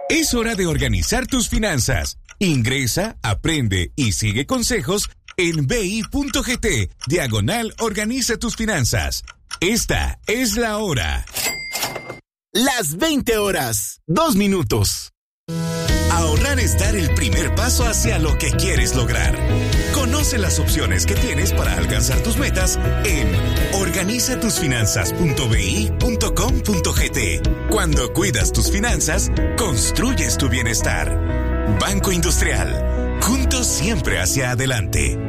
Es hora de organizar tus finanzas. Ingresa, aprende y sigue consejos en bi.gt/organiza tus finanzas. Esta es la hora. Las 20 horas, 2 minutos. Ahorrar es dar el primer paso hacia lo que quieres lograr. Conoce las opciones que tienes para alcanzar tus metas en organizatusfinanzas.bi.com.gt. Cuando cuidas tus finanzas, construyes tu bienestar. Banco Industrial. Juntos siempre hacia adelante.